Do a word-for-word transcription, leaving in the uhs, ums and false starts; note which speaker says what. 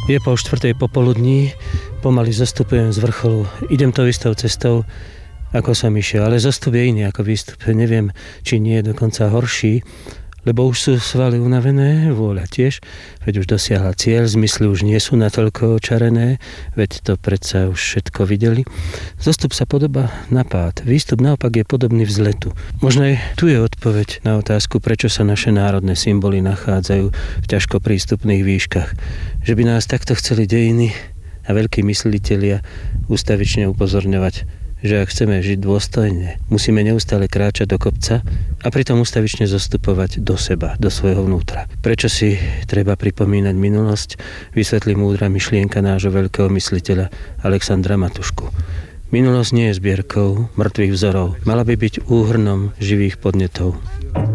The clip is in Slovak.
Speaker 1: Je pol štvrtej popoludní, pomaly zostupujem z vrcholu. Idem to istou cestou, ako som išiel, ale zostup je iný ako výstup. Neviem, či nie je dokonca horší, lebo už sú svaly unavené, vôľa tiež, veď už dosiahla cieľ, zmysly už nie sú natoľko očarené, veď to predsa už všetko videli. Zostup sa podobá na pád, výstup naopak je podobný vzletu. Možno aj tu je odpoveď na otázku, prečo sa naše národné symboly nachádzajú v ťažko prístupných výškach. Že by nás takto chceli dejiny a veľkí myslitelia ústavične upozorňovať, že ak chceme žiť dôstojne, musíme neustále kráčať do kopca a pritom ustavične zostupovať do seba, do svojho vnútra. Prečo si treba pripomínať minulosť, vysvetlí múdra myšlienka nášho veľkého mysliteľa Alexandra Matušku. Minulosť nie je zbierkou mŕtvych vzorov, mala by byť úhrnom živých podnetov.